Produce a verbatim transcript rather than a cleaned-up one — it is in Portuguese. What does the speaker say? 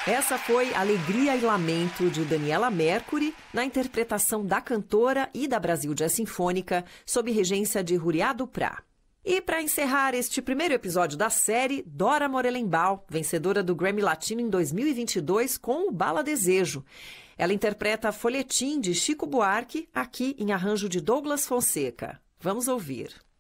Essa foi Alegria e Lamento, de Daniela Mercury, na interpretação da cantora e da Brasil Jazz Sinfônica, sob regência de Ruriá Duprá. E para encerrar este primeiro episódio da série, Dora Morelenbaum, vencedora do Grammy Latino em dois mil e vinte e dois com o Bala Desejo. Ela interpreta Folhetim, de Chico Buarque, aqui em arranjo de Douglas Fonseca. Vamos ouvir.